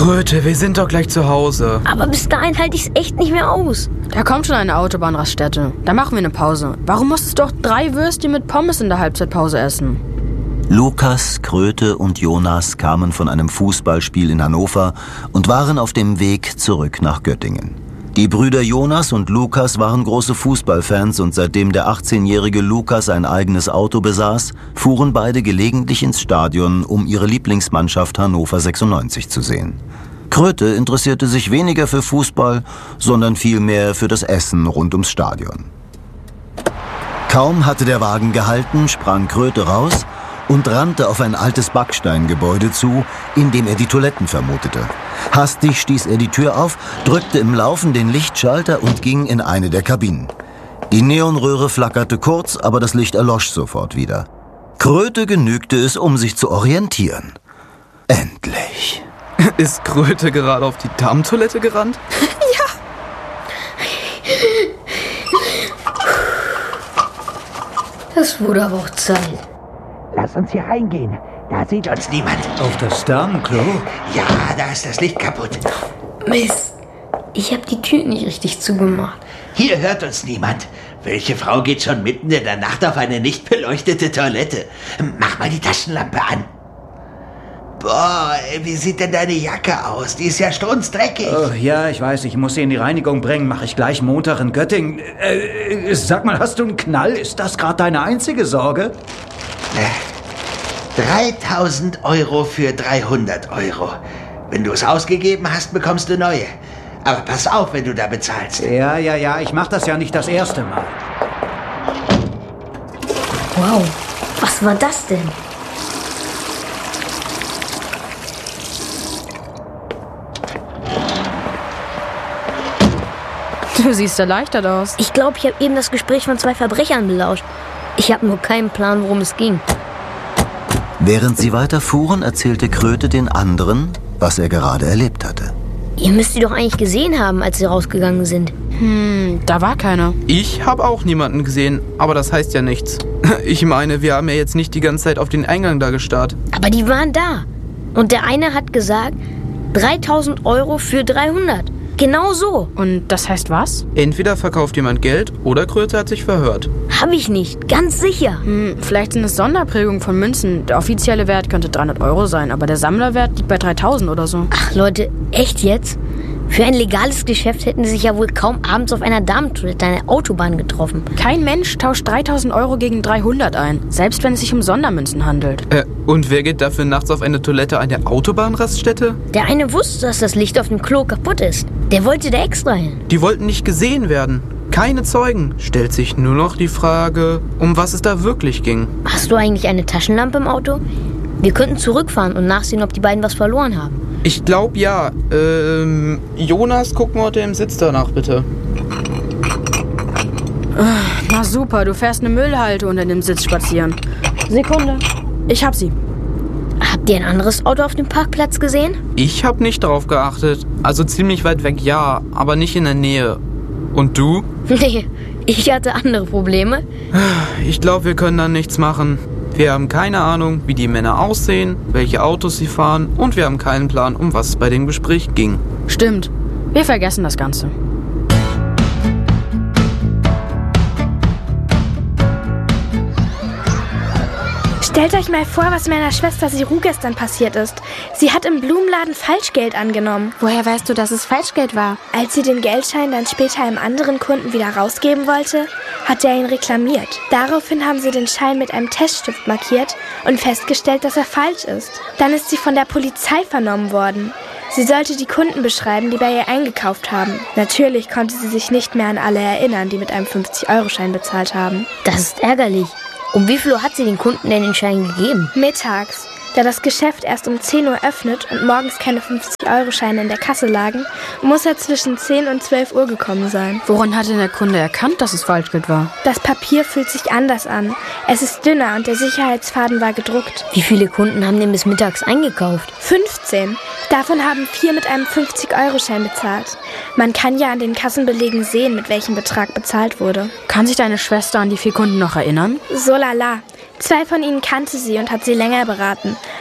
Kröte, wir sind doch gleich zu Hause. Aber bis dahin halte ich's echt nicht mehr aus. Da kommt schon eine Autobahnraststätte. Da machen wir eine Pause. Warum musstest du doch 3 Würstchen mit Pommes in der Halbzeitpause essen? Lukas, Kröte und Jonas kamen von einem Fußballspiel in Hannover und waren auf dem Weg zurück nach Göttingen. Die Brüder Jonas und Lukas waren große Fußballfans und seitdem der 18-jährige Lukas ein eigenes Auto besaß, fuhren beide gelegentlich ins Stadion, um ihre Lieblingsmannschaft Hannover 96 zu sehen. Kröte interessierte sich weniger für Fußball, sondern vielmehr für das Essen rund ums Stadion. Kaum hatte der Wagen gehalten, sprang Kröte raus und rannte auf ein altes Backsteingebäude zu, in dem er die Toiletten vermutete. Hastig stieß er die Tür auf, drückte im Laufen den Lichtschalter und ging in eine der Kabinen. Die Neonröhre flackerte kurz, aber das Licht erlosch sofort wieder. Kröte genügte es, um sich zu orientieren. Endlich. Ist Kröte gerade auf die Damentoilette gerannt? Das wurde aber auch Zeit. Lass uns hier reingehen. Da sieht uns niemand. Auf das Damenklo? Ja, da ist das Licht kaputt. Mist, ich habe die Tür nicht richtig zugemacht. Hier hört uns niemand. Welche Frau geht schon mitten in der Nacht auf eine nicht beleuchtete Toilette? Mach mal die Taschenlampe an. Boah, wie sieht denn deine Jacke aus? Die ist ja strunzdreckig. Oh, ja, ich weiß, ich muss sie in die Reinigung bringen. Mache ich gleich Montag in Göttingen. Sag mal, hast du einen Knall? Ist das gerade deine einzige Sorge? 3.000 Euro für 300 Euro. Wenn du es ausgegeben hast, bekommst du neue. Aber pass auf, wenn du da bezahlst. Ja, ich mach das ja nicht das erste Mal. Wow, was war das denn? Du siehst erleichtert aus. Ich glaube, ich habe eben das Gespräch von 2 Verbrechern belauscht. Ich habe nur keinen Plan, worum es ging. Während sie weiterfuhren, erzählte Kröte den anderen, was er gerade erlebt hatte. Ihr müsst sie doch eigentlich gesehen haben, als sie rausgegangen sind. Da war keiner. Ich habe auch niemanden gesehen, aber das heißt ja nichts. Ich meine, wir haben ja jetzt nicht die ganze Zeit auf den Eingang da gestarrt. Aber die waren da. Und der eine hat gesagt, 3.000 Euro für 300. Genau so. Und das heißt was? Entweder verkauft jemand Geld oder Kröte hat sich verhört. Hab ich nicht, ganz sicher. Vielleicht sind es Sonderprägungen von Münzen. Der offizielle Wert könnte 300 Euro sein, aber der Sammlerwert liegt bei 3.000 oder so. Ach Leute, echt jetzt? Für ein legales Geschäft hätten sie sich ja wohl kaum abends auf einer Damentoilette an der Autobahn getroffen. Kein Mensch tauscht 3.000 Euro gegen 300 ein, selbst wenn es sich um Sondermünzen handelt. Und wer geht dafür nachts auf eine Toilette an der Autobahnraststätte? Der eine wusste, dass das Licht auf dem Klo kaputt ist. Der wollte da extra hin. Die wollten nicht gesehen werden. Keine Zeugen. Stellt sich nur noch die Frage, um was es da wirklich ging. Hast du eigentlich eine Taschenlampe im Auto? Wir könnten zurückfahren und nachsehen, ob die beiden was verloren haben. Ich glaube ja. Jonas, guck mal unter dem Sitz danach, bitte. Na super, du fährst eine Müllhalde unter dem Sitz spazieren. Sekunde. Ich hab sie. Habt ihr ein anderes Auto auf dem Parkplatz gesehen? Ich habe nicht darauf geachtet. Also ziemlich weit weg, ja, aber nicht in der Nähe. Und du? Nee, ich hatte andere Probleme. Ich glaube, wir können da nichts machen. Wir haben keine Ahnung, wie die Männer aussehen, welche Autos sie fahren und wir haben keinen Plan, um was es bei dem Gespräch ging. Stimmt. Wir vergessen das Ganze. Stellt euch mal vor, was meiner Schwester Siru gestern passiert ist. Sie hat im Blumenladen Falschgeld angenommen. Woher weißt du, dass es Falschgeld war? Als sie den Geldschein dann später einem anderen Kunden wieder rausgeben wollte, hat er ihn reklamiert. Daraufhin haben sie den Schein mit einem Teststift markiert und festgestellt, dass er falsch ist. Dann ist sie von der Polizei vernommen worden. Sie sollte die Kunden beschreiben, die bei ihr eingekauft haben. Natürlich konnte sie sich nicht mehr an alle erinnern, die mit einem 50-Euro-Schein bezahlt haben. Das ist ärgerlich. Um wie viel Uhr hat sie den Kunden denn den Schein gegeben? Mittags. Da das Geschäft erst um 10 Uhr öffnet und morgens keine 50-Euro-Scheine in der Kasse lagen, muss er zwischen 10 und 12 Uhr gekommen sein. Woran hat denn der Kunde erkannt, dass es Falschgeld war? Das Papier fühlt sich anders an. Es ist dünner und der Sicherheitsfaden war gedruckt. Wie viele Kunden haben denn bis mittags eingekauft? 15. Davon haben 4 mit einem 50-Euro-Schein bezahlt. Man kann ja an den Kassenbelegen sehen, mit welchem Betrag bezahlt wurde. Kann sich deine Schwester an die 4 Kunden noch erinnern? So lala. 2 von ihnen kannte sie und hat sie länger beraten.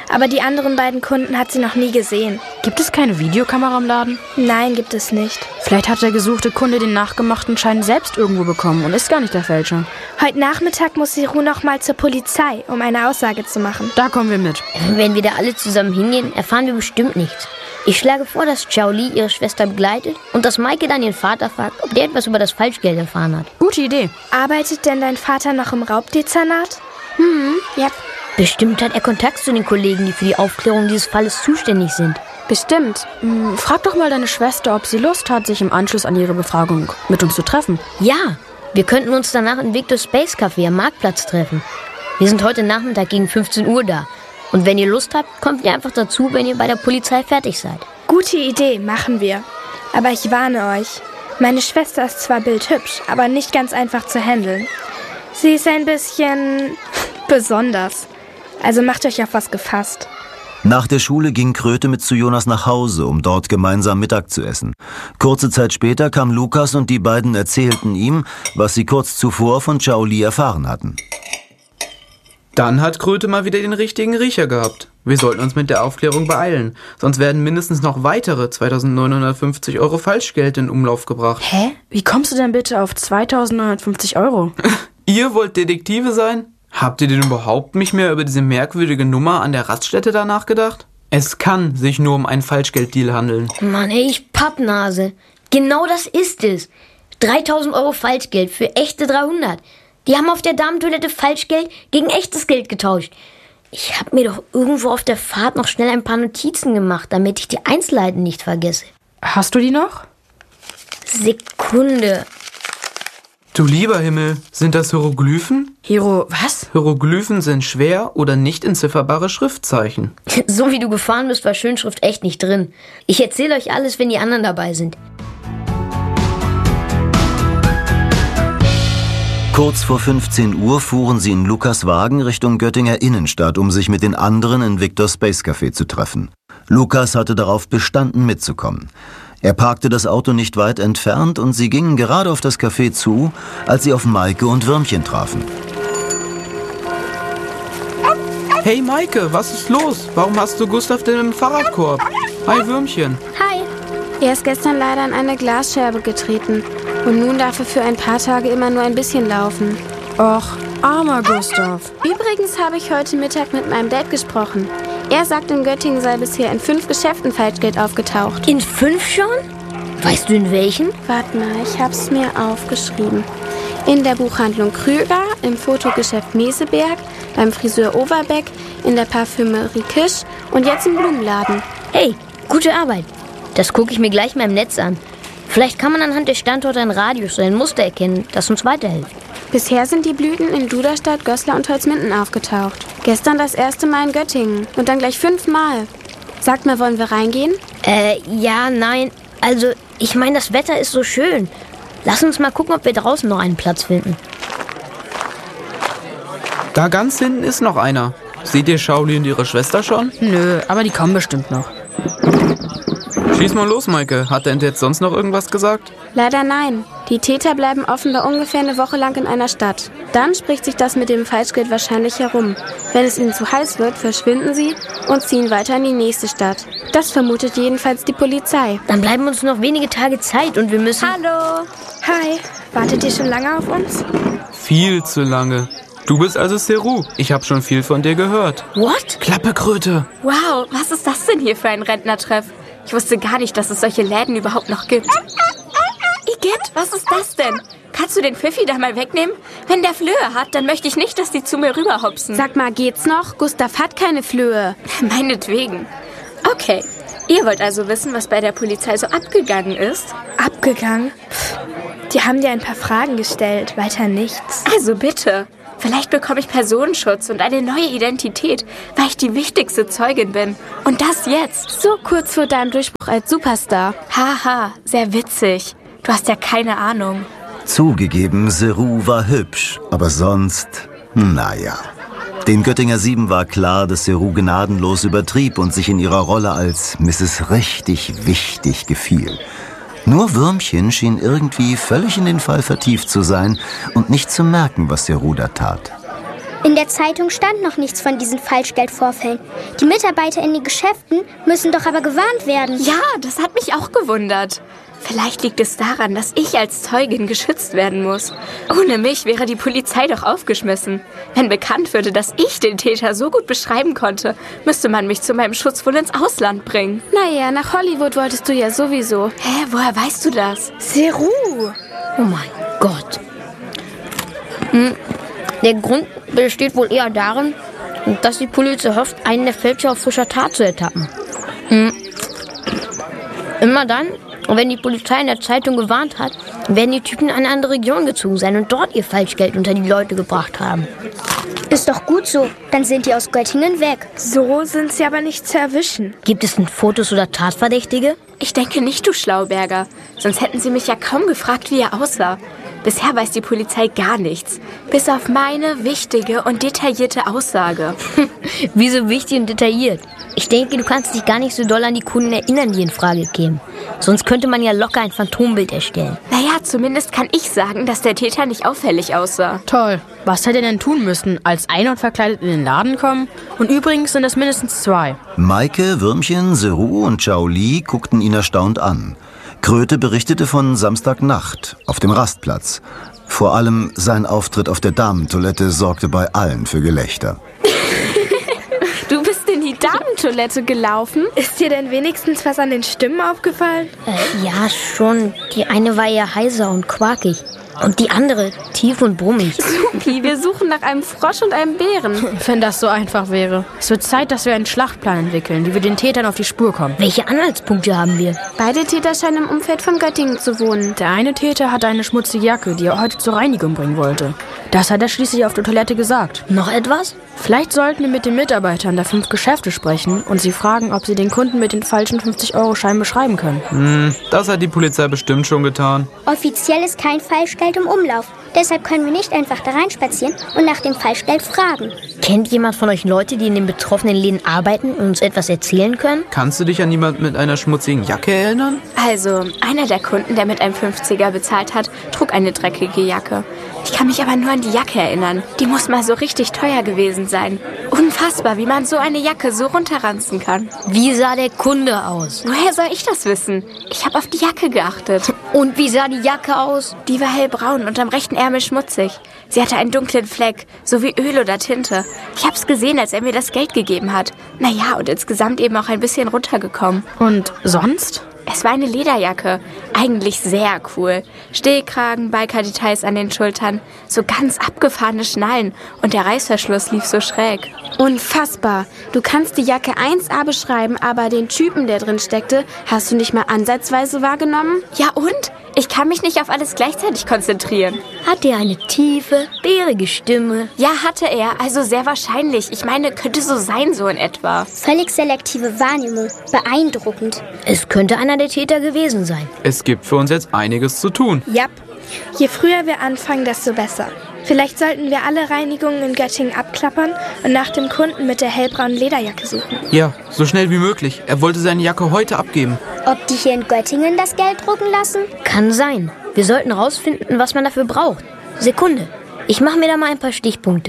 Aber die anderen beiden Kunden hat sie noch nie gesehen. Gibt es keine Videokamera im Laden? Nein, gibt es nicht. Vielleicht hat der gesuchte Kunde den nachgemachten Schein selbst irgendwo bekommen und ist gar nicht der Fälscher. Heute Nachmittag muss Seru noch mal zur Polizei, um eine Aussage zu machen. Da kommen wir mit. Wenn wir da alle zusammen hingehen, erfahren wir bestimmt nichts. Ich schlage vor, dass Xiaoli ihre Schwester begleitet und dass Maike dann ihren Vater fragt, ob der etwas über das Falschgeld erfahren hat. Gute Idee. Arbeitet denn dein Vater noch im Raubdezernat? Ja, Bestimmt hat er Kontakt zu den Kollegen, die für die Aufklärung dieses Falles zuständig sind. bestimmt. Frag doch mal deine Schwester, ob sie Lust hat, sich im Anschluss an ihre Befragung mit uns zu treffen. Ja, wir könnten uns danach im Victor Space Café am Marktplatz treffen. Wir sind heute Nachmittag gegen 15 Uhr da. Und wenn ihr Lust habt, kommt ihr einfach dazu, wenn ihr bei der Polizei fertig seid. Gute Idee, machen wir. Aber ich warne euch. Meine Schwester ist zwar bildhübsch, aber nicht ganz einfach zu handeln. Sie ist ein bisschen besonders. Also macht euch auf was gefasst. Nach der Schule ging Kröte mit zu Jonas nach Hause, um dort gemeinsam Mittag zu essen. Kurze Zeit später kam Lukas und die beiden erzählten ihm, was sie kurz zuvor von Xiaoli erfahren hatten. Dann hat Kröte mal wieder den richtigen Riecher gehabt. Wir sollten uns mit der Aufklärung beeilen, sonst werden mindestens noch weitere 2.950 Euro Falschgeld in Umlauf gebracht. Hä? Wie kommst du denn bitte auf 2.950 Euro? Ihr wollt Detektive sein? Habt ihr denn überhaupt nicht mehr über diese merkwürdige Nummer an der Raststätte da nachgedacht? Es kann sich nur um einen Falschgelddeal handeln. Mann, ey, ich Pappnase. Genau das ist es. 3.000 Euro Falschgeld für echte 300. Die haben auf der Damentoilette Falschgeld gegen echtes Geld getauscht. Ich habe mir doch irgendwo auf der Fahrt noch schnell ein paar Notizen gemacht, damit ich die Einzelheiten nicht vergesse. Hast du die noch? Sekunde. Du lieber Himmel, sind das Hieroglyphen? Hiro, was? Hieroglyphen sind schwer oder nicht entzifferbare Schriftzeichen. So wie du gefahren bist, war Schönschrift echt nicht drin. Ich erzähle euch alles, wenn die anderen dabei sind. Kurz vor 15 Uhr fuhren sie in Lukas Wagen Richtung Göttinger Innenstadt, um sich mit den anderen in Victor Space Café zu treffen. Lukas hatte darauf bestanden, mitzukommen. Er parkte das Auto nicht weit entfernt und sie gingen gerade auf das Café zu, als sie auf Maike und Würmchen trafen. Hey Maike, was ist los? Warum hast du Gustav denn im Fahrradkorb? Hi Würmchen. Hi. Er ist gestern leider an eine Glasscherbe getreten. Und nun darf er für ein paar Tage immer nur ein bisschen laufen. Och, armer Gustav. Übrigens habe ich heute Mittag mit meinem Dad gesprochen. Er sagt, in Göttingen sei bisher in 5 Geschäften Falschgeld aufgetaucht. In 5 schon? Weißt du in welchen? Warte mal, ich hab's mir aufgeschrieben. In der Buchhandlung Krüger, im Fotogeschäft Meseberg, beim Friseur Overbeck, in der Parfümerie Kisch und jetzt im Blumenladen. Hey, gute Arbeit. Das gucke ich mir gleich mal im Netz an. Vielleicht kann man anhand der Standorte einen Radius oder ein Muster erkennen, das uns weiterhilft. Bisher sind die Blüten in Duderstadt, Goslar und Holzminden aufgetaucht. Gestern das erste Mal in Göttingen und dann gleich 5 Mal. Sagt mal, wollen wir reingehen? Ja, nein. Also, ich meine, das Wetter ist so schön. Lass uns mal gucken, ob wir draußen noch einen Platz finden. Da ganz hinten ist noch einer. Seht ihr Xiaoli und ihre Schwester schon? Nö, aber die kommen bestimmt noch. Schieß mal los, Maike. Hat der jetzt sonst noch irgendwas gesagt? Leider nein. Die Täter bleiben offenbar ungefähr eine Woche lang in einer Stadt. Dann spricht sich das mit dem Falschgeld wahrscheinlich herum. Wenn es ihnen zu heiß wird, verschwinden sie und ziehen weiter in die nächste Stadt. Das vermutet jedenfalls die Polizei. Dann bleiben uns noch wenige Tage Zeit und wir müssen... Hallo! Hi, wartet ihr schon lange auf uns? Viel zu lange. Du bist also Seru. Ich habe schon viel von dir gehört. What? Klappe, Kröte. Wow, was ist das denn hier für ein Rentnertreff? Ich wusste gar nicht, dass es solche Läden überhaupt noch gibt. Igitt, was ist das denn? Kannst du den Pfiffi da mal wegnehmen? Wenn der Flöhe hat, dann möchte ich nicht, dass die zu mir rüberhopsen. Sag mal, geht's noch? Gustav hat keine Flöhe. Meinetwegen. Okay, ihr wollt also wissen, was bei der Polizei so abgegangen ist? Abgegangen? Die haben dir ein paar Fragen gestellt, weiter nichts. Also bitte. Vielleicht bekomme ich Personenschutz und eine neue Identität, weil ich die wichtigste Zeugin bin. Und das jetzt. So kurz vor deinem Durchbruch als Superstar. Haha, sehr witzig. Du hast ja keine Ahnung. Zugegeben, Seru war hübsch, aber sonst, naja. Den Göttinger 7 war klar, dass Seru gnadenlos übertrieb und sich in ihrer Rolle als Mrs. Richtig Wichtig gefiel. Nur Würmchen schien irgendwie völlig in den Fall vertieft zu sein und nicht zu merken, was Seru da tat. In der Zeitung stand noch nichts von diesen Falschgeldvorfällen. Die Mitarbeiter in den Geschäften müssen doch aber gewarnt werden. Ja, das hat mich auch gewundert. Vielleicht liegt es daran, dass ich als Zeugin geschützt werden muss. Ohne mich wäre die Polizei doch aufgeschmissen. Wenn bekannt würde, dass ich den Täter so gut beschreiben konnte, müsste man mich zu meinem Schutz wohl ins Ausland bringen. Naja, nach Hollywood wolltest du ja sowieso. Hä, woher weißt du das? Seru! Oh mein Gott. Der Grund besteht wohl eher darin, dass die Polizei hofft, einen der Fälscher auf frischer Tat zu ertappen. Immer dann, wenn die Polizei in der Zeitung gewarnt hat, werden die Typen in eine andere Region gezogen sein und dort ihr Falschgeld unter die Leute gebracht haben. Ist doch gut so, dann sind die aus Göttingen weg. So sind sie aber nicht zu erwischen. Gibt es denn Fotos oder Tatverdächtige? Ich denke nicht, du Schlauberger. Sonst hätten sie mich ja kaum gefragt, wie er aussah. Bisher weiß die Polizei gar nichts. Bis auf meine wichtige und detaillierte Aussage. Wieso wichtig und detailliert? Ich denke, du kannst dich gar nicht so doll an die Kunden erinnern, die in Frage kämen. Sonst könnte man ja locker ein Phantombild erstellen. Naja, zumindest kann ich sagen, dass der Täter nicht auffällig aussah. Toll. Was hätte er denn tun müssen? Als Einhorn verkleidet in den Laden kommen? Und übrigens sind es mindestens 2. Maike, Würmchen, Seru und Zhao Li guckten ihn erstaunt an. Kröte berichtete von Samstagnacht auf dem Rastplatz. Vor allem sein Auftritt auf der Damentoilette sorgte bei allen für Gelächter. Du bist in die Damentoilette gelaufen? Ist dir denn wenigstens was an den Stimmen aufgefallen? Ja, schon. Die eine war eher heiser und quakig. Und die andere tief und brummig. Supi, wir suchen nach einem Frosch und einem Bären. Wenn das so einfach wäre. Es wird Zeit, dass wir einen Schlachtplan entwickeln, wie wir den Tätern auf die Spur kommen. Welche Anhaltspunkte haben wir? Beide Täter scheinen im Umfeld von Göttingen zu wohnen. Der eine Täter hatte eine schmutzige Jacke, die er heute zur Reinigung bringen wollte. Das hat er schließlich auf der Toilette gesagt. Noch etwas? Vielleicht sollten wir mit den Mitarbeitern der 5 Geschäfte sprechen und sie fragen, ob sie den Kunden mit den falschen 50-Euro-Scheinen beschreiben können. Das hat die Polizei bestimmt schon getan. Offiziell ist kein Falschgeld im Umlauf. Deshalb können wir nicht einfach da reinspazieren und nach dem Falschgeld fragen. Kennt jemand von euch Leute, die in den betroffenen Läden arbeiten und uns etwas erzählen können? Kannst du dich an jemanden mit einer schmutzigen Jacke erinnern? Also, einer der Kunden, der mit einem 50er bezahlt hat, trug eine dreckige Jacke. Ich kann mich aber nur an die Jacke erinnern. Die muss mal so richtig teuer gewesen sein. Unfassbar, wie man so eine Jacke so runterranzen kann. Wie sah der Kunde aus? Woher soll ich das wissen? Ich habe auf die Jacke geachtet. Und wie sah die Jacke aus? Die war hellbraun und am rechten Ärmel schmutzig. Sie hatte einen dunklen Fleck, so wie Öl oder Tinte. Ich hab's gesehen, als er mir das Geld gegeben hat. Naja, und insgesamt eben auch ein bisschen runtergekommen. Und sonst? Es war eine Lederjacke. Eigentlich sehr cool. Stehkragen, Biker-Details an den Schultern, so ganz abgefahrene Schnallen und der Reißverschluss lief so schräg. Unfassbar. Du kannst die Jacke 1A beschreiben, aber den Typen, der drin steckte, hast du nicht mal ansatzweise wahrgenommen? Ja und? Ich kann mich nicht auf alles gleichzeitig konzentrieren. Hat er eine tiefe, bärige Stimme? Ja, hatte er. Also sehr wahrscheinlich. Ich meine, könnte so sein, so in etwa. Völlig selektive Wahrnehmung. Beeindruckend. Es könnte einer der Täter gewesen sein. Es gibt für uns jetzt einiges zu tun. Jap. Je früher wir anfangen, desto besser. Vielleicht sollten wir alle Reinigungen in Göttingen abklappern und nach dem Kunden mit der hellbraunen Lederjacke suchen. Ja, so schnell wie möglich. Er wollte seine Jacke heute abgeben. Ob die hier in Göttingen das Geld drucken lassen? Kann sein. Wir sollten rausfinden, was man dafür braucht. Sekunde. Ich mache mir da mal ein paar Stichpunkte.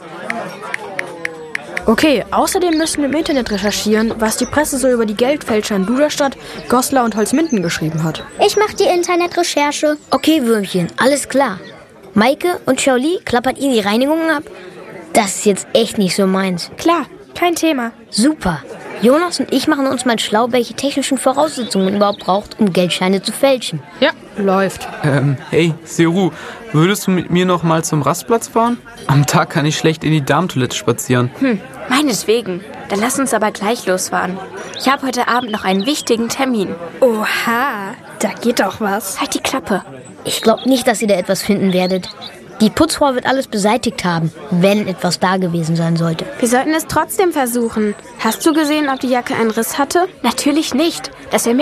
Okay, außerdem müssen wir im Internet recherchieren, was die Presse so über die Geldfälscher in Duderstadt, Goslar und Holzminden geschrieben hat. Ich mache die Internetrecherche. Okay, Würmchen, alles klar. Maike und Zhao Li, klappert ihr die Reinigungen ab? Das ist jetzt echt nicht so meins. Klar, kein Thema. Super. Jonas und ich machen uns mal schlau, welche technischen Voraussetzungen man überhaupt braucht, um Geldscheine zu fälschen. Ja, läuft. Hey, Seru, würdest du mit mir noch mal zum Rastplatz fahren? Am Tag kann ich schlecht in die Damentoilette spazieren. Meineswegen. Dann lass uns aber gleich losfahren. Ich habe heute Abend noch einen wichtigen Termin. Oha, da geht doch was. Halt die Klappe. Ich glaube nicht, dass ihr da etwas finden werdet. Die Putzfrau wird alles beseitigt haben, wenn etwas da gewesen sein sollte. Wir sollten es trotzdem versuchen. Hast du gesehen, ob die Jacke einen Riss hatte? Natürlich nicht. Das wäre mir